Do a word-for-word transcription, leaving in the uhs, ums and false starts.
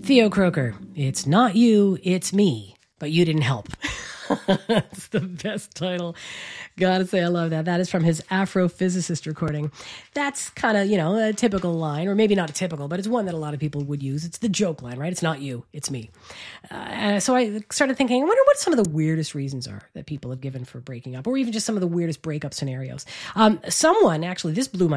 Theo Croker, it's not you, it's me, but you didn't help. It's the best title. Gotta say, I love that. That is from his Afrophysicist recording. That's kind of, you know, a typical line, or maybe not a typical, but it's one that a lot of people would use. It's the joke line, right? It's not you, it's me. Uh, so I started thinking, I wonder what some of the weirdest reasons are that people have given for breaking up, or even just some of the weirdest breakup scenarios. Um, someone, actually, this blew my